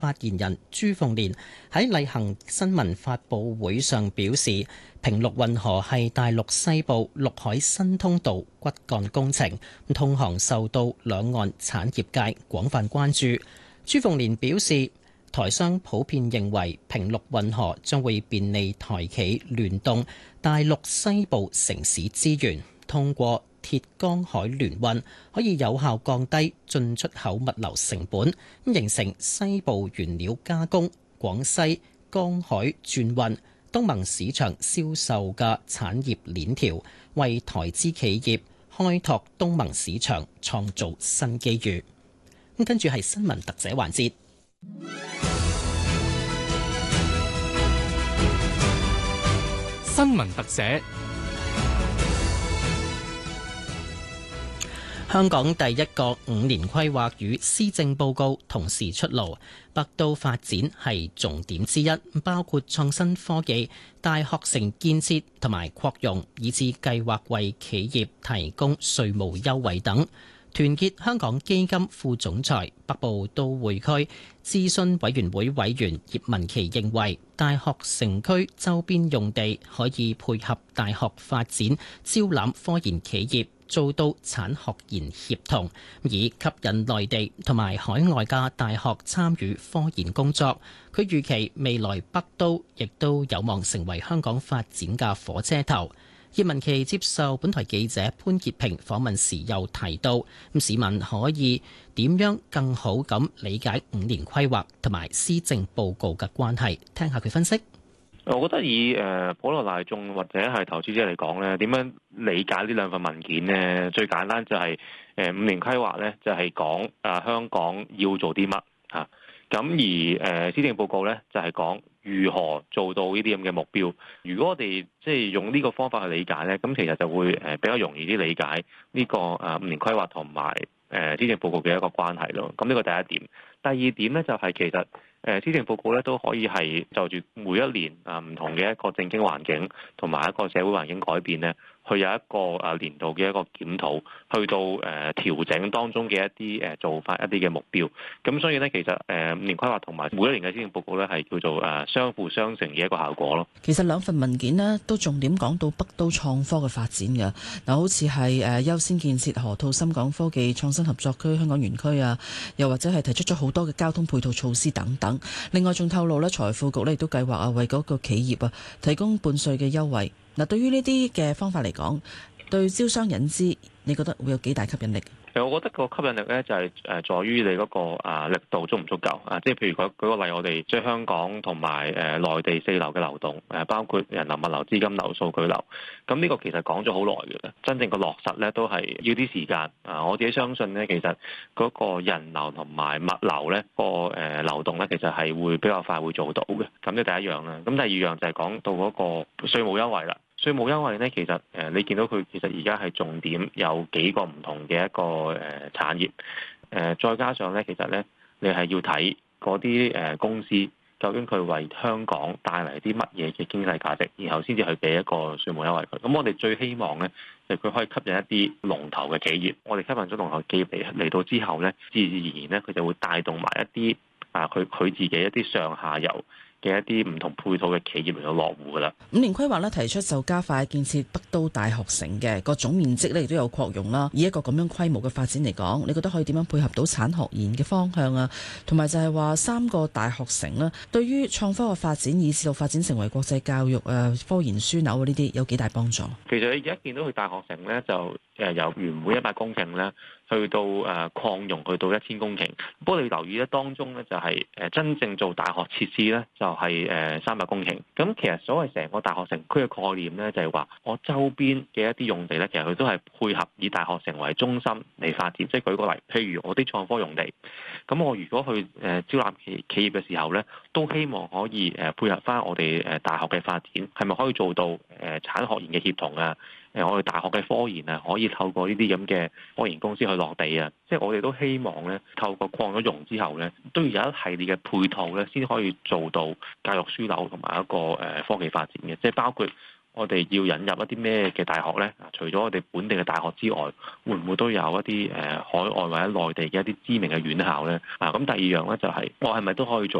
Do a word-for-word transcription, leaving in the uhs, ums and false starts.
發言人朱鳳蓮喺例行新聞發佈會上表示，平陸運河係大陸西部陸海新通道骨幹工程，通航受到兩岸產業界廣泛關注。朱鳳蓮表示，台商普遍認為平陸運河將會便利台企聯動大陸西部城市資源，通過鐵江海聯運可以有效降低進出口物流成本，形成西部原料加工、廣西江海轉運、東盟市場銷售嘅產業鏈條，為台資企業開拓東盟市場創造新機遇。咁跟住係新聞特寫環節。 新聞特寫。 香港第一個五年規劃與施政報告同時出爐，北都發展係重點之一，包括創新科技、大學城建設同埋擴容，以至計劃為企業提供稅務優惠等。團結香港基金副總裁、北部都會區諮詢委員會委員葉文琪認為，大學城區周邊用地可以配合大學發展，招攬科研企業，做到產學研協同，以吸引內地同埋海外嘅大學參與科研工作。佢預期未來北都亦都有望成為香港發展嘅火車頭。葉文琪接受本台記者潘潔平訪問時又提到，咁市民可以點樣更好咁理解五年規劃同埋施政報告嘅關係？聽下佢分析。 我覺得以誒普羅大眾或者係投資者嚟講咧，點樣理解呢兩份文件呢？最簡單就係誒五年規劃咧，就係講誒香港要做啲乜嚇。咁而誒施政報告咧，就係講如何做到呢啲咁嘅目標。如果我哋即係用呢個方法去理解咧，咁其實就會誒比較容易啲理解呢個誒五年規劃同埋誒施政報告嘅一個關係咯。咁呢個第一點。第二點咧就係其實誒施政報告咧都可以係就住每一年啊唔同嘅一個政經環境同埋一個社會環境改變咧，去有一個誒年度嘅一個檢討，去到誒調整當中嘅一啲誒做法、一啲嘅目標。咁所以咧，其實誒五年規劃同埋每一年嘅施政報告咧，係叫做誒相輔相成嘅一個效果咯。 其實兩份文件呢都重點講到北都創科嘅發展嘅嗱，好似係誒優先建設河套深港科技創新合作區香港園區啊，又或者係提出咗好多嘅交通配套措施等等。另外仲透露咧，財富局咧亦都計劃啊為嗰個企業啊提供半稅嘅優惠。嗱，對於呢啲嘅方法嚟講，對招商引資，你覺得會有幾大吸引力？ 誒，我覺得個吸引力咧就係誒在於你嗰個啊力度足唔足夠啊！即係譬如舉舉個例，我哋即係香港同埋誒內地四流嘅流動，誒包括人流、物流、資金流、數據流。咁呢個其實講咗好耐嘅啦，真正個落實咧都係要啲時間啊！我自己相信咧，其實嗰個人流同埋物流咧個誒流動咧，其實係會比較快會做到嘅。咁呢第一樣啦。咁第二樣就係講到嗰個稅務優惠啦。稅務優惠咧，其實誒你見到佢其實而家係重點有幾個唔同嘅一個誒產業，誒再加上咧，其實咧你係要睇嗰啲誒公司究竟佢為香港帶嚟啲乜嘢嘅經濟價值，然後先至去俾一個稅務優惠佢。咁我哋最希望咧，就佢可以吸引一啲龍頭嘅企業。我哋吸引咗龍頭企業嚟嚟到之後咧，自然而然咧，佢就會帶動埋一啲啊佢佢自己一啲上下游嘅一啲唔同配套嘅企業嚟到落戶噶啦。 五年規劃咧提出就加快建設北都大學城嘅個總面積咧，亦都有擴容啦。以一個咁樣規模嘅發展嚟講，你覺得可以點樣配合到產學研嘅方向啊？同埋就係話三個大學城啦，對於創科嘅發展，以至到發展成為國際教育啊、科研樞紐啊呢啲，有幾大幫助？ 其實你而家見到佢大學城咧，就誒由原本一百公頃咧，去到誒擴容去到一千公頃。不過你留意咧，當中咧就係誒真正做大學設施咧，就係誒三百公頃。咁其實所謂成個大學城區嘅概念咧，就係話我周邊嘅一啲用地咧，其實佢都係配合以大學城為中心嚟發展。即係舉個例，譬如我啲創科用地，咁我如果去誒招攬企企業嘅時候咧，都希望可以誒配合翻我哋誒大學嘅發展，係咪可以做到誒產學研嘅協同啊？誒，我哋大學嘅科研啊，可以透過呢啲咁嘅科研公司去落地啊，即係我哋都希望咧，透過擴咗容之後咧，都要有一系列嘅配套咧，先可以做到教育樞紐同埋一個誒科技發展嘅，即係包括我哋要引入一啲咩嘅大學呢？除咗我哋本地嘅大學之外，會唔會都有一啲誒海外或者內地嘅一啲知名嘅院校呢？啊，咁第二樣呢，就係我係咪都可以做